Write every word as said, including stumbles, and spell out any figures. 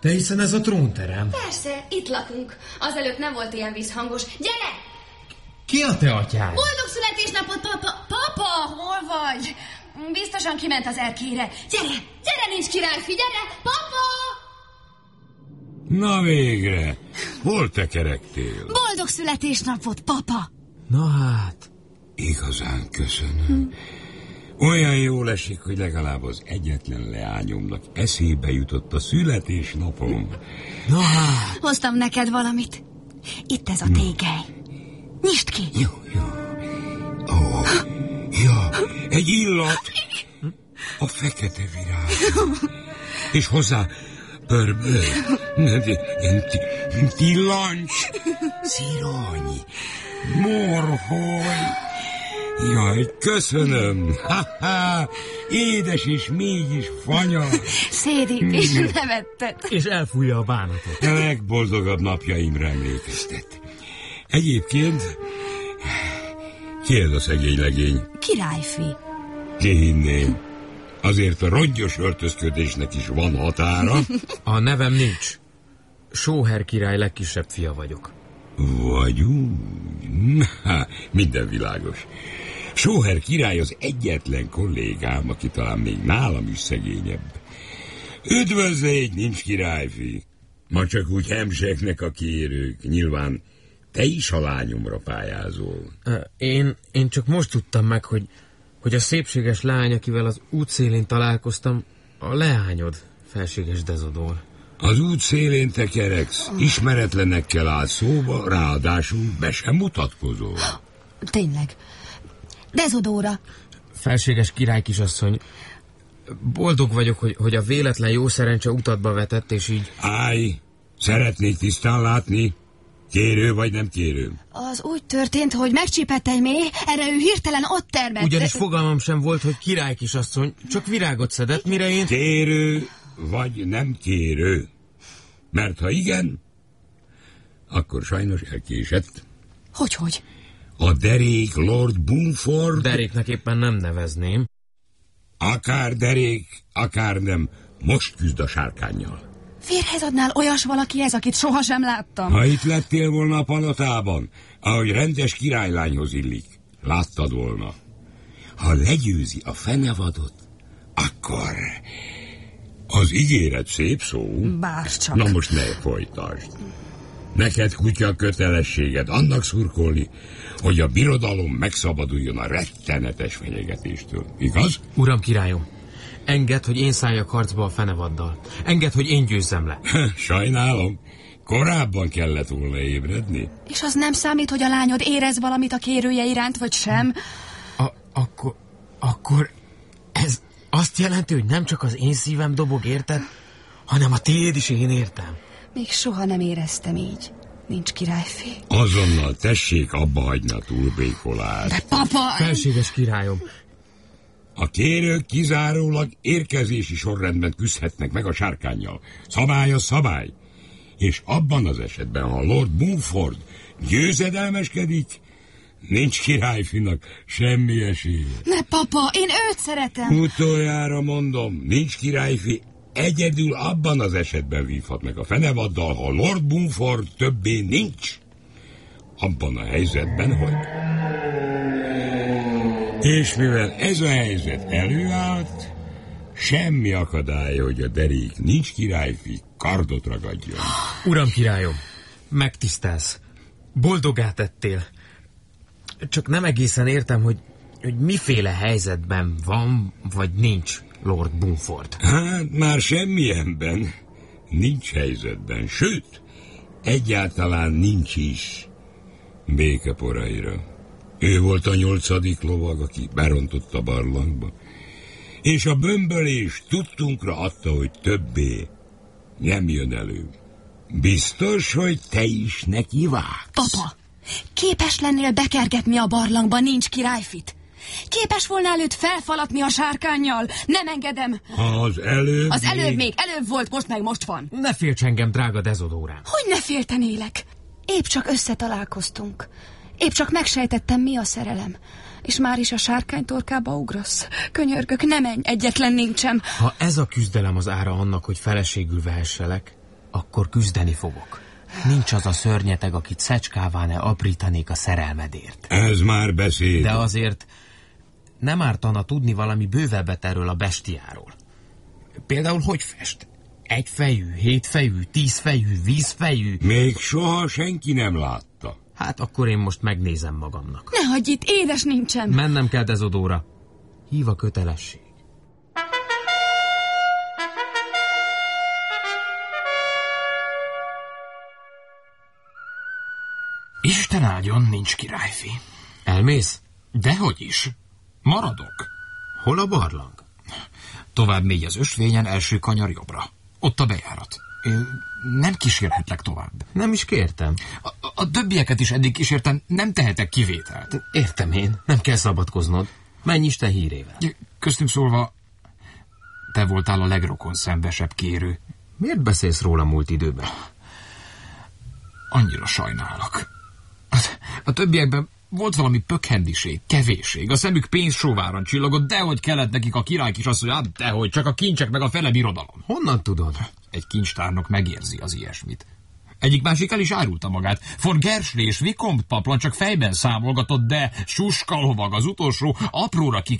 De hiszen ez a trónterem. Persze, itt lakunk. Azelőtt nem volt ilyen vízhangos. Gyere! Ki a te atyád? Boldog születésnapot, papa! Papa, hol vagy? Biztosan kiment az erkére. Gyere, gyere, nincs királyfi, gyere! Papa! Na végre! Hol tekerektél? Boldog születésnapot, papa! Na hát... Igazán köszönöm. Olyan jól esik, hogy legalább az egyetlen leányomnak eszébe jutott a születésnapom. Na hát... Hoztam neked valamit. Itt ez a tégely. Nyisd ki! Jó, jó. Ó, ja, egy illat. A fekete virág. És hozzá pörből. Tillancs. Szirony. Morholy. Jaj, köszönöm. Ha-ha, édes és mégis fanya. Szédik, és nevettet. És elfújja a bánatot. A legboldogabb napjaimra emlékeztet. Egyébként, ki ez a szegény legény? Királyfi. Ki hinném. Azért a rongyos öltözködésnek is van határa. A nevem nincs. Sóher király legkisebb fia vagyok. Vagy úgy? Na, minden világos. Sóher király az egyetlen kollégám, aki talán még nálam is szegényebb. Üdvözlégy, nincs királyfi. Ma csak úgy hemzseknek a kérők. Nyilván te is a lányomra pályázol. Én, én csak most tudtam meg, hogy, hogy a szépséges lány, akivel az útszélén találkoztam, a leányod, felséges Dezodor. Az út szélén tekereksz, ismeretlenekkel áll szóba, ráadásul be sem mutatkozol. Tényleg. Dezodóra. Felséges király kisasszony, boldog vagyok, hogy, hogy a véletlen jó szerencse utatba vetett, és így... Állj, szeretnék tisztán látni. Kérő vagy nem kérő? Az úgy történt, hogy megcsípett egy méh, erre ő hirtelen ott termett. Ugyanis fogalmam sem volt, hogy király kisasszony, csak virágot szedett, mire én... Kérő vagy nem kérő? Mert ha igen, akkor sajnos elkésett. Hogy-hogy? A derék Lord Boomford... Deréknek éppen nem nevezném. Akár derék, akár nem, most küzd a sárkánnyal. Férhez adnál olyas valakihez, akit sohasem láttam. Ha itt lettél volna a palotában, ahogy rendes királylányhoz illik, láttad volna. Ha legyőzi a fenevadot, akkor... Az ígéret szép szó. Bárcsak. Na most ne folytasd. Neked kutya kötelességed annak szurkolni, hogy a birodalom megszabaduljon a rettenetes fenyegetéstől. Igaz? Uram királyom, engedd, hogy én szálljak harcba a fenevaddal. Engedd, hogy én győzzem le. Sajnálom. Korábban kellett volna ébredni. És az nem számít, hogy a lányod érez valamit a kérője iránt, vagy sem? A, akkor... Akkor... Ez azt jelenti, hogy nem csak az én szívem dobog, érted? Hanem a tiéd is én értem. Még soha nem éreztem így. Nincs királyfi. Azonnal tessék abba hagyni a túlbékolást. De papa... Felséges királyom. A kérők kizárólag érkezési sorrendben küzdhetnek meg a sárkánnyal. Szabály a szabály. És abban az esetben, ha Lord Boomford győzedelmeskedik, nincs királyfinak semmi esélye. Ne, papa, én őt szeretem. Utoljára mondom, nincs királyfi, egyedül abban az esetben vívhat meg a fenevaddal, ha Lord Boomford többé nincs. Abban a helyzetben, hogy... És mivel ez a helyzet előállt, semmi akadálya, hogy a derék nincs királyfi, kardot ragadjon. Uram királyom, megtisztelsz. Boldogá tettél. Csak nem egészen értem, hogy, hogy miféle helyzetben van, vagy nincs Lord Boomford. Hát már semmilyenben. Nincs helyzetben. Sőt, egyáltalán nincs is békeporaira. Ő volt a nyolcadik lovag, aki berontott a barlangba. És a bömbölés tudtunkra adta, hogy többé nem jön elő. Biztos, hogy te is neki vágsz? Papa, képes lennél bekergetni a barlangba, nincs királyfit? Képes volnál őt felfalatni a sárkánnyal? Nem engedem. Az előbb... Az előbb még... még előbb volt, most meg most van. Ne félts engem, drága Dezodórám. Hogy ne féltenélek? Épp csak összetalálkoztunk. Épp csak megsejtettem, mi a szerelem. És már is a sárkány torkába ugrasz. Könyörgök, ne menj, egyetlen nincsem. Ha ez a küzdelem az ára annak, hogy feleségül vehesselek, akkor küzdeni fogok. Nincs az a szörnyeteg, akit szecskává-e aprítanék a szerelmedért. Ez már beszéd. De azért nem ártana tudni valami bővebbet erről a bestiáról. Például hogy fest? Egyfejű, hétfejű, tízfejű, vízfejű? Még soha senki nem látta. Hát akkor én most megnézem magamnak. Ne hagyj itt, édes nincsen. Mennem kell Dezodóra. Hív a kötelesség. Isten áldjon, nincs királyfi. Elmész? Dehogy is. Maradok. Hol a barlang? Tovább mégy az ösvényen, első kanyar jobbra. Ott a bejárat. Én nem kísérhetlek tovább. Nem is kértem. A, a többieket is eddig kísértem, nem tehetek kivételt. Értem én, nem kell szabadkoznod. Menj Isten hírével. Köztünk szólva, te voltál a legrokon szembesebb kérő. Miért beszélsz róla múlt időben? Annyira sajnálok. A többiekben volt valami pökhendiség, kevésség. A szemük pénzsóváron csillogott, dehogy kellett nekik a király kisasszony, hát dehogy, csak a kincsek meg a fele birodalom. Honnan tudod? Egy kincstárnok megérzi az ilyesmit. Egyik másik el is árulta magát. Von Gersley és Vicomte paplan csak fejben számolgatott, de Suska lovag az utolsó apróra kik